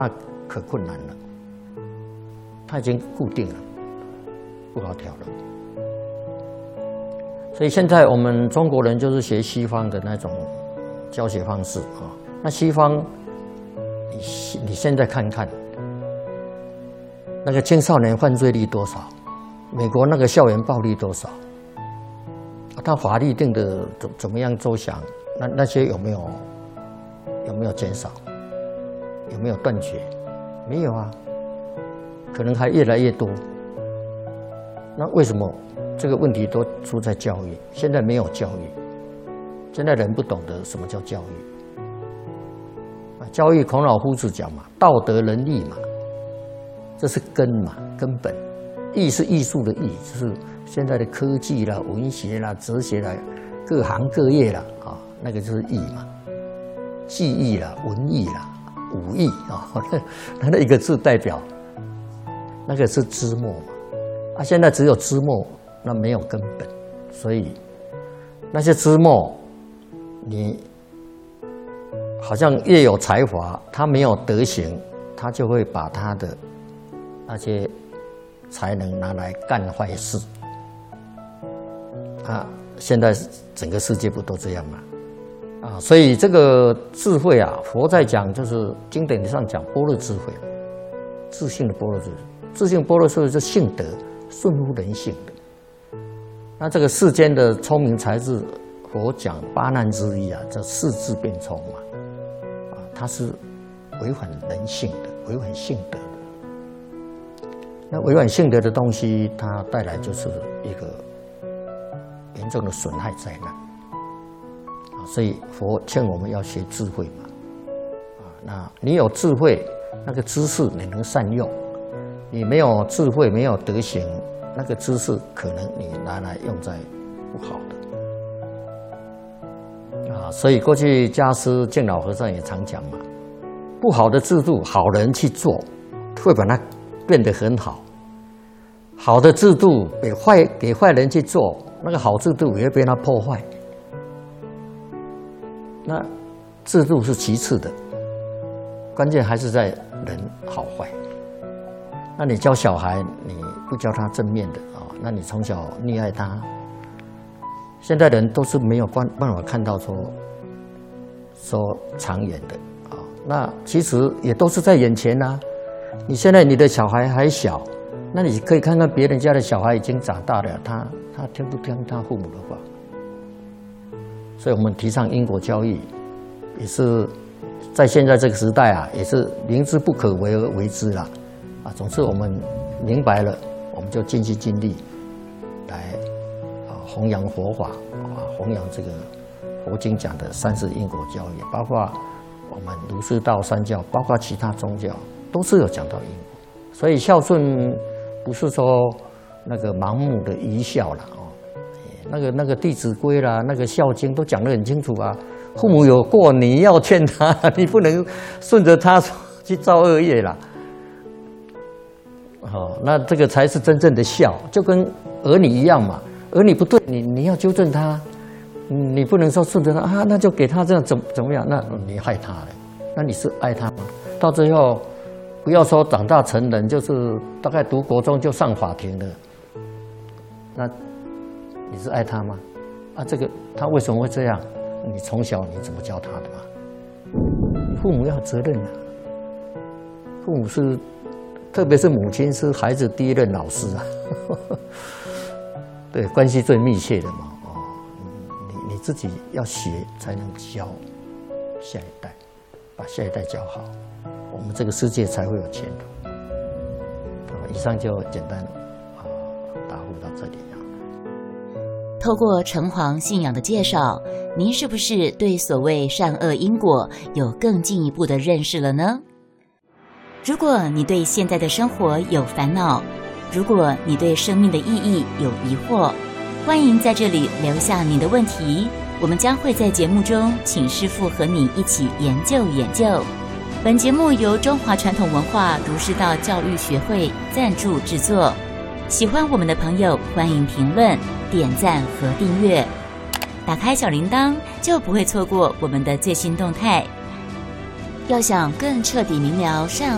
那可困难了，它已经固定了，不好调了。所以现在我们中国人就是学西方的那种教学方式啊。那西方，你现在看看，那个青少年犯罪率多少？美国那个校园暴力多少？他法律定的怎么样周详？那些有没有减少？有没有断绝？没有啊，可能还越来越多。那为什么这个问题都出在教育？现在没有教育，现在人不懂得什么叫教育。教育孔老夫子讲嘛，道德仁义嘛，这是根嘛，根本。义是艺术的义，就是现在的科技啦、文学啦、哲学啦，各行各业啦啊，那个就是义嘛。技艺啦、文艺啦、武艺啊，那一个字代表，那个是枝末嘛。啊，现在只有枝末，那没有根本，所以那些枝末，你好像越有才华，他没有德行，他就会把他的那些才能拿来干坏事。啊，现在整个世界不都这样吗？啊，所以这个智慧啊，佛在讲就是经典上讲般若智慧，自性的般若智慧，自性般若智慧是性德，顺乎人性的。那这个世间的聪明才智，佛讲八难之一啊，这四智变聪嘛，啊，它是违反人性的，违反性德的。那违反性德的东西，它带来就是一个严重的损害灾难。所以佛劝我们要学智慧嘛，那你有智慧，那个知识你能善用；你没有智慧，没有德行，那个知识可能你拿来用在不好的。所以过去家师净老和尚也常讲嘛，不好的制度，好人去做，会把它变得很好；好的制度给坏人去做，那个好制度也会被他破坏。那制度是其次的，关键还是在人好坏。那你教小孩，你不教他正面的啊，那你从小溺爱他。现在人都是没有办法看到说长远的啊。那其实也都是在眼前啊。你现在你的小孩还小，那你可以看看别人家的小孩已经长大了，他听不听他父母的话？所以我们提倡因果教育，也是在现在这个时代啊，也是明知不可为而为之啦。啊，总之我们明白了，我们就尽心尽力来弘扬佛法啊，弘扬这个佛经讲的三世因果教育，包括我们儒释道三教，包括其他宗教，都是有讲到因果。所以孝顺不是说那个盲目的愚孝了。那个《弟子规》啦，那个《孝经》都讲得很清楚啊。父母有过，你要劝他，你不能顺着他去造恶业啦。那这个才是真正的孝，就跟儿女一样嘛。儿女不对，你要纠正他，你不能说顺着他啊，那就给他这样怎么样？那你害他了，那你是爱他吗？到最后，不要说长大成人，就是大概读国中就上法庭了，那你是爱他吗？啊，这个他为什么会这样？你从小你怎么教他的嘛？父母要有责任啊。父母是，特别是母亲是孩子第一任老师啊，对，关系最密切的嘛。你自己要学，才能教下一代，把下一代教好，我们这个世界才会有前途。以上就简单答复到这里。 透过城隍信仰的介绍，您是不是对所谓善恶因果有更进一步的认识了呢？如果你对现在的生活有烦恼，如果你对生命的意义有疑惑，欢迎在这里留下您的问题，我们将会在节目中请师父和你一起研究研究。本节目由中华传统文化儒释道教育学会赞助制作。喜欢我们的朋友，欢迎评论、点赞和订阅，打开小铃铛就不会错过我们的最新动态。要想更彻底明了善